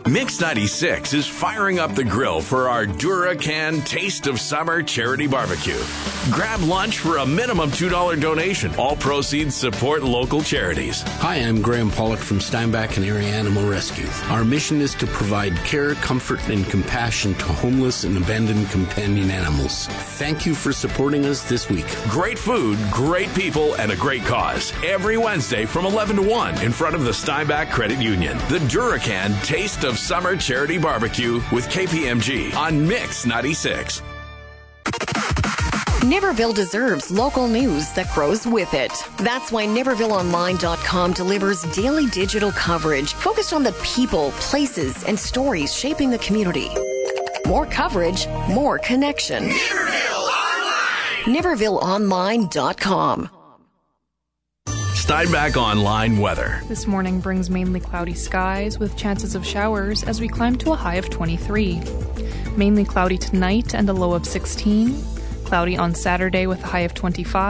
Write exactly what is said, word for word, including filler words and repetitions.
Mix ninety-six is firing up the grill for our Duracan Taste of Summer Charity Barbecue. Grab lunch for a minimum two dollars donation. All proceeds support local charities. Hi, I'm Graham Pollock from Steinbach and Area Animal Rescue. Our mission is to provide care, comfort, and compassion to homeless and abandoned companion animals. Thank you for supporting us this week. Great food, great people, and a great cause. Every Wednesday from eleven to one in front of the Steinbach Credit Union. The Duracan Taste of Summer Charity Barbecue with K P M G on Mix ninety-six. Niverville deserves local news that grows with it. That's why Niverville Online dot com delivers daily digital coverage focused on the people, places, and stories shaping the community. More coverage, more connection. Niverville Online! Niverville Online dot com. Steinbach Online weather. This morning brings mainly cloudy skies with chances of showers as we climb to a high of twenty-three. Mainly cloudy tonight and a low of sixteen. Cloudy on Saturday with a high of twenty-five.